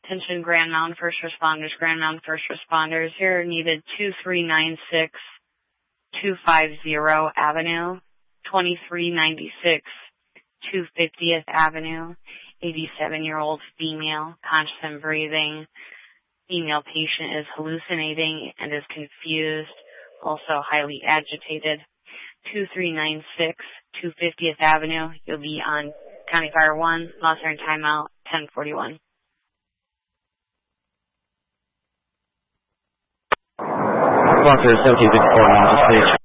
Attention Grand Mountain First Responders. Grand Mountain First Responders. Here needed 2396 250 Avenue, 2396 250th Avenue, 87-year-old female, conscious and breathing. Female patient is hallucinating and is confused, also highly agitated. 2396 250th Avenue. You'll be on County Fire 1, lost in timeout, 1041. Walker 1754, please.